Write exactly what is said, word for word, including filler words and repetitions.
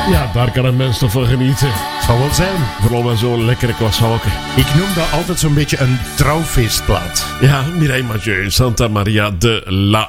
Ja, daar kan een mens toch van genieten. Het zal wel zijn. Vooral met zo'n lekkere kwashalke. Ik noem dat altijd zo'n beetje een trouwfeestplaat. Ja, Mireille Mathieu, Santa Maria de la